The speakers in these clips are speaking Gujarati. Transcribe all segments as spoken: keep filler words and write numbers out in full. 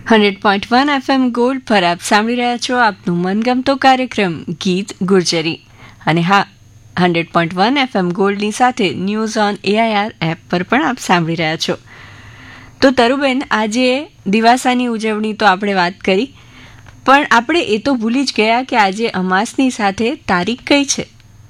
Hundred point one FM gold પર આપ સાંભળી રહ્યા છો આપનું મનગમતો કાર્યક્રમ ગીત ગુર્જરી. અને હા, હંડ્રેડ પોઈન્ટ વન એફએમ ગોલ્ડની સાથે ન્યૂઝ ઓન એઆઈઆર એપ પર પણ આપ સાંભળી રહ્યા છો. તો તરુબેન, આજે દિવાસાની ઉજવણી તો આપણે વાત કરી, પણ આપણે એ તો ભૂલી જ ગયા કે આજે અમાસની સાથે તારીખ કઈ છે.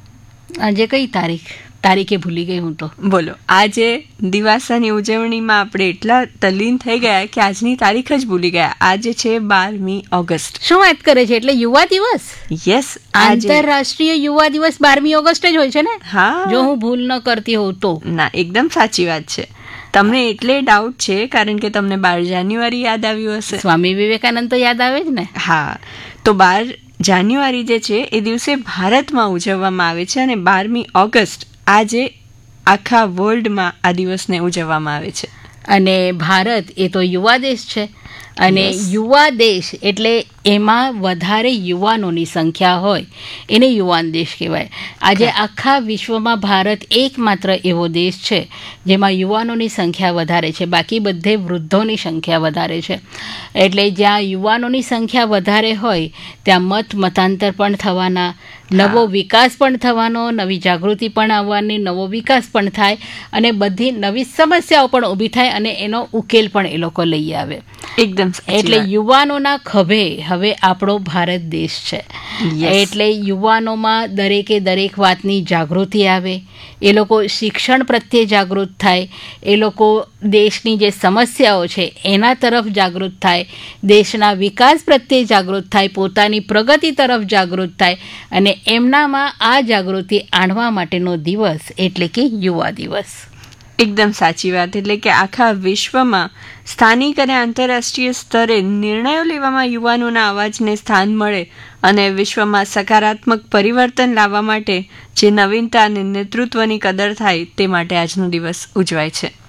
આજે કઈ તારીખ? તારીખે ભૂલી ગઈ હું તો. બોલો, આજે દિવાસાની ઉજવણીમાં આપણે એટલા તલ્લીન થઈ ગયા કે આજની તારીખ જ ભૂલી ગયા. આજે છે બારમી ઓગસ્ટ. શું વાત કરે છે? એટલે યુવા દિવસ? યસ, આંતરરાષ્ટ્રીય યુવા દિવસ બારમી ઓગસ્ટ જ હોય છે ને? હા, જો હું ભૂલ ન કરતી હોઉં તો. ના, એકદમ સાચી વાત છે. તમને એટલે ડાઉટ છે કારણ કે તમને બાર જાન્યુઆરી યાદ આવ્યું હશે. સ્વામી વિવેકાનંદ તો યાદ આવે જ ને. હા, તો બાર જાન્યુઆરી જે છે એ દિવસે ભારતમાં ઉજવવામાં આવે છે અને બારમી ઓગસ્ટ આજે આખા વર્લ્ડમાં આ દિવસને ઉજવવામાં આવે છે. અને ભારત એ તો યુવા દેશ છે, અને યુવા દેશ એટલે એમાં વધારે યુવાનોની સંખ્યા હોય એને યુવાન દેશ કહેવાય. આજે આખા વિશ્વમાં ભારત એકમાત્ર એવો દેશ છે જેમાં યુવાનોની સંખ્યા વધારે છે, બાકી બધે વૃદ્ધોની સંખ્યા વધારે છે. એટલે જ્યાં યુવાનોની સંખ્યા વધારે હોય ત્યાં મત મતાંતર પણ થવાના, નવો વિકાસ પણ થવાનો, નવી જાગૃતિ પણ આવવાની, નવો વિકાસ પણ થાય અને બધી નવી સમસ્યાઓ પણ ઊભી થાય અને એનો ઉકેલ પણ એ લોકો લઈ આવે. એકદમ. એટલે યુવાનોના ખભે હવે આપણો ભારત દેશ છે. એટલે યુવાનોમાં દરેકે દરેક વાતની જાગૃતિ આવે, એ લોકો શિક્ષણ પ્રત્યે જાગૃત થાય, એ લોકો દેશની જે સમસ્યાઓ છે એના તરફ જાગૃત થાય, દેશના વિકાસ પ્રત્યે જાગૃત થાય, પોતાની પ્રગતિ તરફ જાગૃત થાય, અને એમનામાં આ જાગૃતિ આણવા માટેનો દિવસ એટલે કે યુવા દિવસ. એકદમ સાચી વાત. એટલે કે આખા વિશ્વમાં સ્થાનિક અને આંતરરાષ્ટ્રીય સ્તરે નિર્ણયો લેવામાં યુવાનોના અવાજને સ્થાન મળે અને વિશ્વમાં સકારાત્મક પરિવર્તન લાવવા માટે જે નવીનતા અને નેતૃત્વની કદર થાય તે માટે આજનો દિવસ ઉજવાય છે.